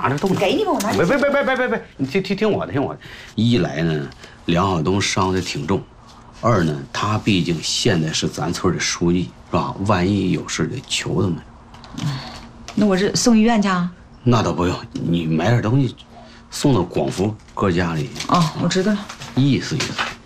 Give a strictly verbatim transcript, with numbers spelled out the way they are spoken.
拿着动着。 给你吧，我拿着。 别别别别别别别，你听听听我的，听我的。一来呢，梁晓东伤的挺重；二呢，他毕竟现在是咱村的书记，是吧？万一有事得求他们。 嗯，那我这送医院去啊？ 那倒不用，你买点东西，送到广福哥家里。 哦，我知道了。 意思意思。